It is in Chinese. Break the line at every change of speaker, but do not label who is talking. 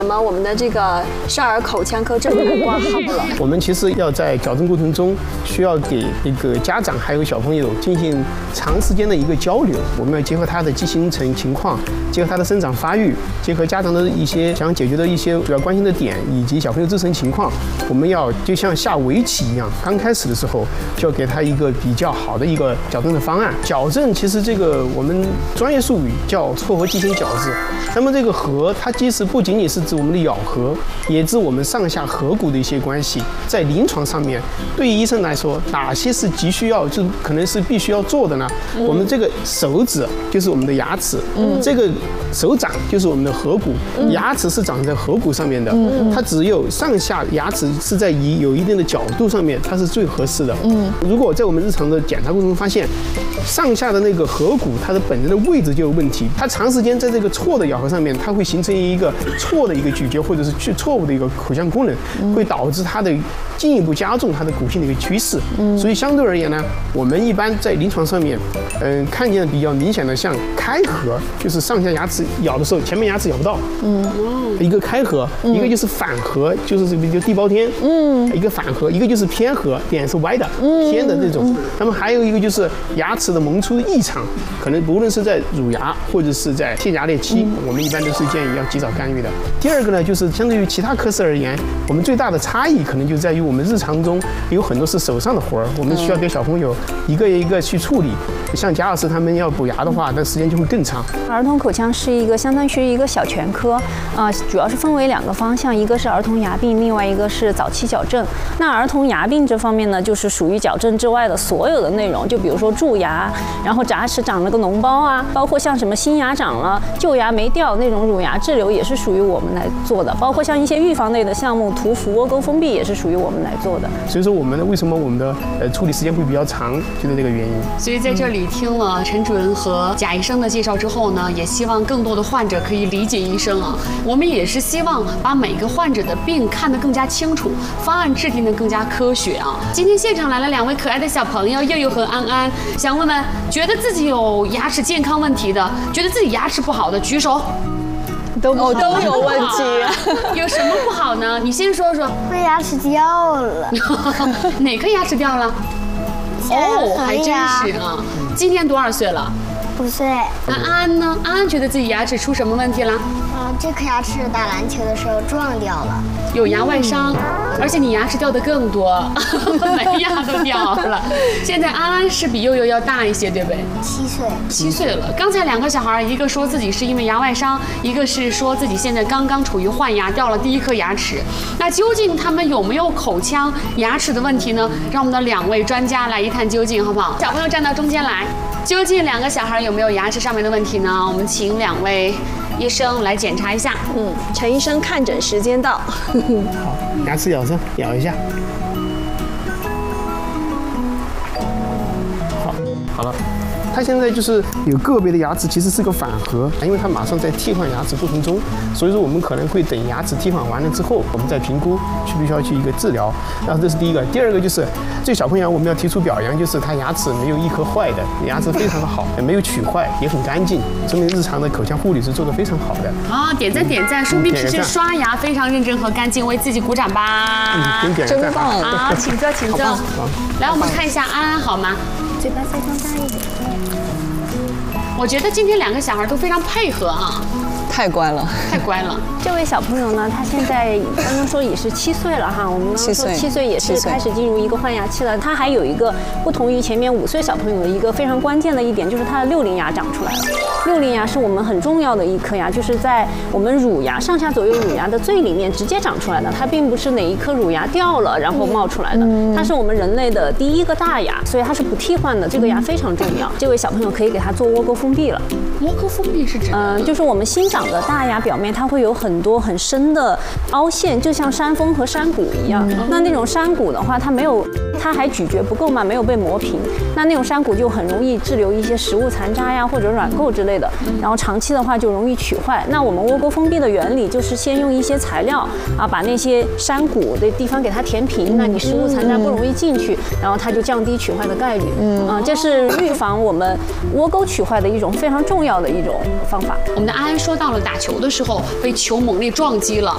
那么我们的这个少儿口腔科正式挂号了。
我们其实要在矫正过程中，需要给那个家长还有小朋友进行长时间的一个交流。我们要结合他的畸形情况，结合他的生长发育，结合家长的一些想解决的一些主要关心的点，以及小朋友自身情况，我们要就像下围棋一样，刚开始的时候就要给他一个比较好的一个矫正的方案。矫正其实这个我们专业术语叫错颌畸形矫治。那么这个颌，它其实不仅仅是指我们的咬合，也指我们上下颌骨的一些关系。在临床上面，对于医生来说，哪些是急需要，就可能是必须要做的呢？我们这个手指就是我们的牙齿，这个手掌就是我们的颌骨，牙齿是长在颌骨上面的，它只有上下牙齿是在有一定的角度上面，它是最合适的。如果在我们日常的检查过程中发现，上下的那个颌骨它的本身的位置就有问题，它长时间在这个错的咬合上面，它会形成一个错的一个咀嚼，或者是错误的一个口腔功能，会导致它的进一步加重它的骨性的一个趋势。所以相对而言呢，我们一般在临床上面，看见的比较明显的像开合，就是上下牙齿咬的时候，前面牙齿咬不到，一个开合，一个就是反合，就是这个就地包天，一个反合，一个就是偏合，脸是歪的，偏的这种。那么还有一个就是牙齿的萌出的异常，可能无论是在乳牙或者是在片牙裂期，我们一般都是建议要及早干预的。第二个呢，就是相对于其他科室而言，我们最大的差异可能就在于我们日常中有很多是手上的活儿，我们需要给小朋友一个一个去处理。像贾老师他们要补牙的话，那时间就会更长。
儿童口腔是一个相当于一个小全科主要是分为2个方向，一个是儿童牙病，另外一个是早期矫正。那儿童牙病这方面呢，就是属于矫正之外的所有的内容，就比如说蛀牙，然后牙齿长了个脓包啊，包括像什么新牙长了、旧牙没掉那种乳牙滞留，也是属于我们来做的。包括像一些预防类的项目，涂氟、窝沟封闭也是属于我们来做的。
所以说为什么我们的处理时间会比较长，就是这个原因。
所以在这里听了陈主任和贾医生的介绍之后呢，也希望更多的患者可以理解医生啊。我们也是希望把每个患者的病看得更加清楚，方案制定得更加科学啊。今天现场来了2位可爱的小朋友，佑佑和安安，想问问，觉得自己有牙齿健康问题的，觉得自己牙齿不好的举手。
都有问题，
有什么不好呢？你先说说。
我牙齿掉了。
哪颗牙齿掉了？哦，还真是啊。今年多少岁了
？5岁。
那安安呢？安安觉得自己牙齿出什么问题了？
这颗牙齿打篮球的时候撞掉了，
有牙外伤，而且你牙齿掉的更多，门牙都掉了。现在安安是比佑佑要大一些，对不对
？7岁。
7岁了。刚才2个小孩，一个说自己是因为牙外伤，一个是说自己现在刚刚处于换牙，掉了第1颗牙齿。那究竟他们有没有口腔牙齿的问题呢？让我们的2位专家来一探究竟，好不好？小朋友站到中间来，究竟2个小孩有没有牙齿上面的问题呢？我们请2位医生来检查一下。
陈医生看诊时间到。
好，牙齿咬一下。好了。它现在就是有个别的牙齿其实是个反颌，因为它马上在替换牙齿过程中，所以说我们可能会等牙齿替换完了之后，我们再评估必须要去一个治疗。然后这是第一个，第二个就是对小朋友我们要提出表扬，就是他牙齿没有1颗坏的，牙齿非常的好，也没有龋坏，也很干净，说明日常的口腔护理是做得非常好的。
啊，点赞，说明平时刷牙非常认真和干净，为自己鼓掌吧。
真棒
啊！请坐。来，我们看一下安安好吗？
嘴巴再放大一点。
我觉得今天2个小孩都非常配合啊。
太乖了。
这位小朋友呢，他现在刚刚说也是7岁了哈，我们刚刚说7岁也是开始进入一个换牙期了。他还有一个不同于前面5岁小朋友的一个非常关键的一点，就是他的6龄牙长出来了。6龄牙是我们很重要的一颗牙，就是在我们乳牙上下左右乳牙的最里面直接长出来的，它并不是哪一颗乳牙掉了然后冒出来的，它是我们人类的第1个大牙，所以它是不替换的，这个牙非常重要。这位小朋友可以给他做窝沟封闭了。
窝沟封闭是指
就是我们新长的大牙表面它会有很多很深的凹陷，就像山峰和山谷一样。那种山谷的话，它还咀嚼不够嘛，没有被磨平，那种山谷就很容易滞留一些食物残渣呀或者软垢之类的，然后长期的话就容易龋坏。那我们窝沟封闭的原理就是先用一些材料把那些山谷的地方给它填平，那你食物残渣不容易进去，然后它就降低龋坏的概率。这是预防我们窝沟龋坏的一种非常重要的一种方法。
我们的安安说到了打球的时候被球猛烈撞击了，